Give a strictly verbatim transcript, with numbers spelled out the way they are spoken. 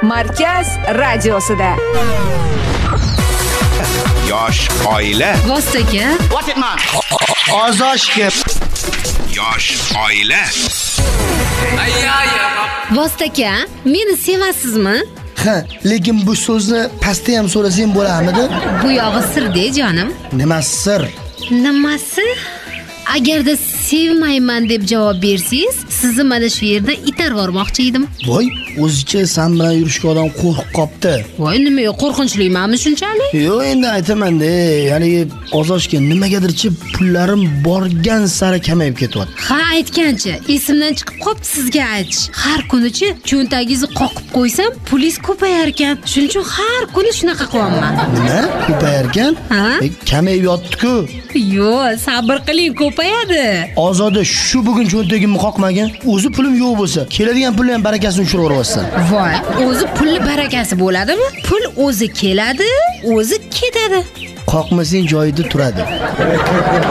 Markaz radiosida. Yosh oila. Vostaka. What it man? Ozoshga. Yosh oila. Vostaka, meni sevasizmi? Ha, lekin bu so'zni pastda ham so'rasang bo'larmidi? Bu yog'i sirde jonim. Nima sir? Nimasi? Agarda sevmayman deb javob bersangiz, sizni mana shu yerda itarib yormoqchi edim. Voy, o'zicha sen bilan yurishga odam qo'rqib qopti. Voy, nima yo'q, qo'rqinchlimanmi shunchalik? Yo'q, endi aytaman-da, ya'ni Ozoshga nimagadirchi pullarim borgan sari kamayib ketyapti. Ha, aytgancha, esimdan chiqib qopti sizga aytish. Har kunichi cho'ntagingizni qoqib qo'ysam, pulingiz ko'payar ekan. Shuning uchun har kuni shunaqa qilaman. Nima? Ko'payar ekan? Ha? E, kamayib yotdi-ku. Yo'q, sabr qiling, ko'payadi. Ozoda shu bugun cho'ntagimni qoqmagan, o'zi pulim yo'q bo'lsa, keladigan pulni ham barakasini tushirib yuborsan. Voy, o'zi pulli barakasi bo'ladimi? Pul o'zi keladi, o'zi ketadi. Qoqmasang joyida turadi.